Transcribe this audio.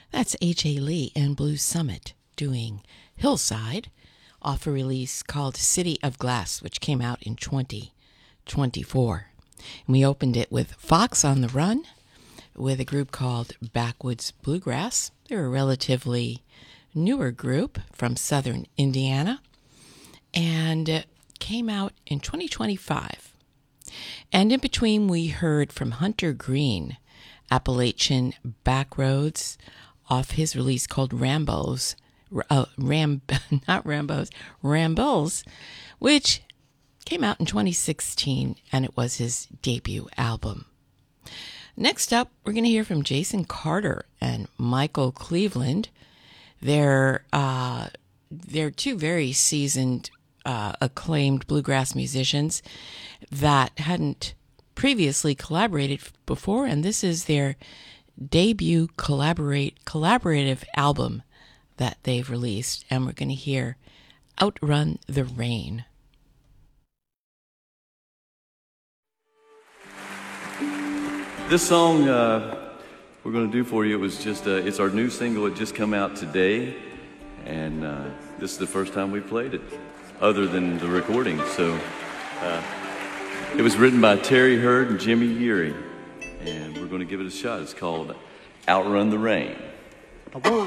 That's A.J. Lee and Blue Summit doing Hillside off a release called City of Glass, which came out in 2024. And we opened it with Fox on the Run with a group called Backwoods Bluegrass. They're a relatively newer group from southern Indiana and came out in 2025. And in between, we heard from Hunter Green, Appalachian Backroads, off his release called Rambles, which came out in 2016, and it was his debut album. Next up, we're going to hear from Jason Carter and Michael Cleveland. They're two very seasoned, acclaimed bluegrass musicians that hadn't previously collaborated before, and this is their debut collaborative album that they've released, and we're going to hear Outrun the Rain. This song we're going to do for you, it was just it's our new single. It just come out today, and this is the first time we played it other than the recording. So it was written by Terry Hurd and Jimmy Yeary, and we're going to give it a shot. It's called Outrun the Rain. 1,